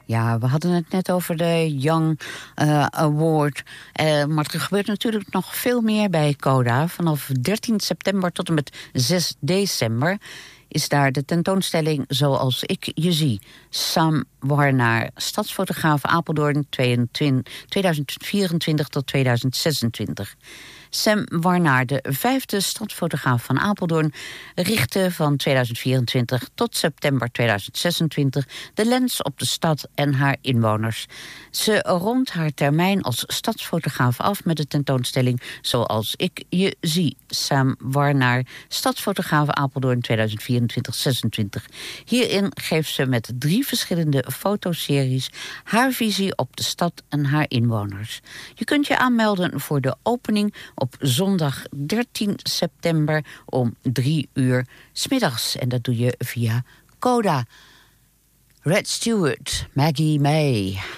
Ja, we hadden het net over de Young Award. Maar er gebeurt natuurlijk nog veel meer bij Coda. Vanaf 13 september tot en met 6 december... is daar de tentoonstelling Zoals ik je zie. Sam Warnaar, stadsfotograaf Apeldoorn 2024 tot 2026. Sam Warnaar, de 5e stadsfotograaf van Apeldoorn... richtte van 2024 tot september 2026 de lens op de stad en haar inwoners. Ze rondt haar termijn als stadsfotograaf af met de tentoonstelling Zoals ik je zie. Sam Warnaar, stadsfotograaf Apeldoorn 2024-26. Hierin geeft ze met 3 verschillende fotoseries haar visie op de stad en haar inwoners. Je kunt je aanmelden voor de opening op zondag 13 september om 3 uur 's middags. En dat doe je via Coda. Red Stewart, Maggie May.